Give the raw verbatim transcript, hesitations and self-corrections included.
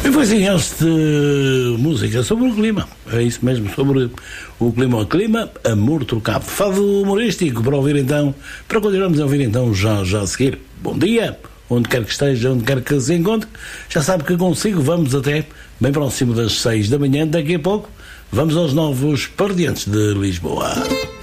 E foi assim, esta música sobre o clima. É isso mesmo, sobre o clima. O clima, amor trocado. Fado humorístico para ouvir então, para continuarmos a ouvir então já, já a seguir. Bom dia, onde quer que esteja, onde quer que se encontre. Já sabe que consigo, vamos até bem próximo das seis da manhã. Daqui a pouco, vamos aos novos Pardiantes de Lisboa.